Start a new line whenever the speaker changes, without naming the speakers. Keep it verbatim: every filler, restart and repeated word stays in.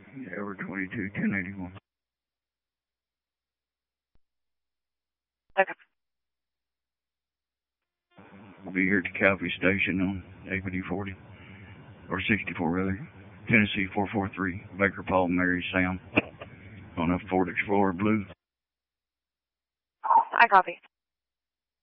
Yeah, we're twenty-two, ten eighty-one.
Okay.
We'll be here at the Calfee Station on A P D forty, or sixty-four rather. Tennessee four four three, Baker Paul, Mary Sam, on a Ford Explorer Blue.
I copy.